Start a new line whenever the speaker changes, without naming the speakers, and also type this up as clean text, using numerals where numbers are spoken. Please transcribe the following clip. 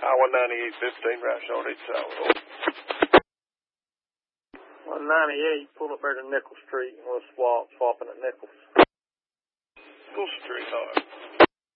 I-198, 15, right on each side.
198, pull up there to Nickel Street, and we'll swapping at Nichols.
Nickel Street, all right.